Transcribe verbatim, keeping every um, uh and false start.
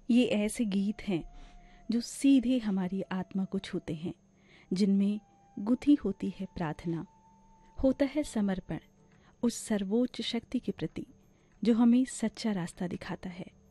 ये ऐसे गीत हैं जो सीधे हमारी आत्मा को छूते हैं, जिनमें गुथी होती है प्रार्थना, होता है समर्पण उस सर्वोच्च शक्ति के प्रति जो हमें सच्चा रास्ता दिखाता है।